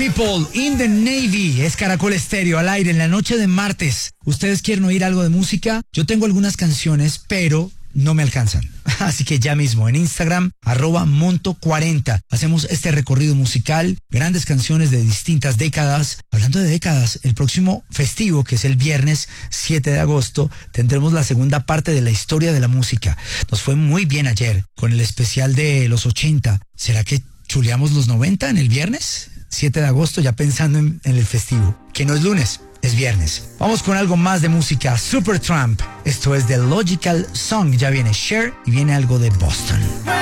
People in the Navy, es Caracol Estéreo al aire en la noche de martes. ¿Ustedes quieren oír algo de música? Yo tengo algunas canciones, pero no me alcanzan. Así que ya mismo en Instagram, @monto40, hacemos este recorrido musical, grandes canciones de distintas décadas. Hablando de décadas, el próximo festivo, que es el viernes 7 de agosto, tendremos la segunda parte de la historia de la música. Nos fue muy bien ayer con el especial de los 80. ¿Será que chuleamos los 90 en el viernes 7 de agosto, ya pensando en el festivo? Que no es lunes, es viernes. Vamos con algo más de música. Supertramp. Esto es The Logical Song. Ya viene Cher y viene algo de Boston.